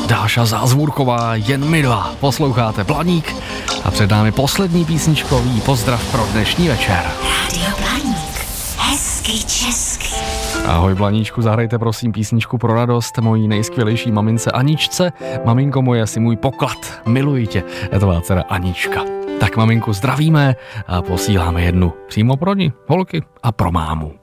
Dáša Zázvůrková, jen my dva. Posloucháte Blaník a před námi poslední písničkový pozdrav pro dnešní večer. Rádio Blaník, hezky česky. Ahoj Blaníčku, zahrajte prosím písničku pro radost mojí nejskvělejší mamince Aničce. Maminko moje, jsi můj poklad, miluji tě, je tvá dcera Anička. Tak maminku zdravíme a posíláme jednu přímo pro ní, holky a pro mámu.